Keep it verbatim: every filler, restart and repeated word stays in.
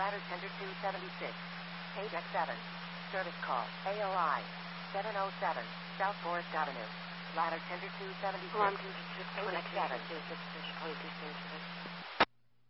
Ladder tender two seventy-six. Page X seven. Service call. A O I. seven oh seven. South Forest Avenue. Ladder tender two seventy-six. Alarm tender two Page X seven. seventy-six.